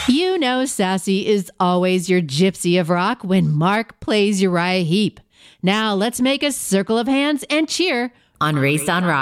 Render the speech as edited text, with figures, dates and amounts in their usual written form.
You know Sassy is always your gypsy of rock when Mark plays Uriah Heep. Now let's make a circle of hands and cheer on Raised on Rock.